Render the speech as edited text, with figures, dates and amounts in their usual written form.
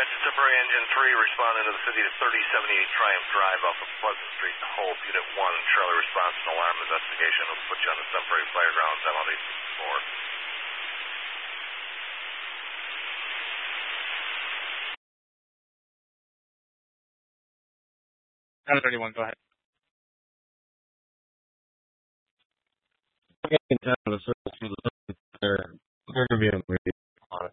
Temporary Engine 3 responding to the city to 3078 Triumph Drive off of Pleasant Street in Hope. Unit 1, Charlie response and alarm investigation. We'll put you on the temporary fire grounds. I'm on 864. 931, go ahead. Okay, the service for the they're going to be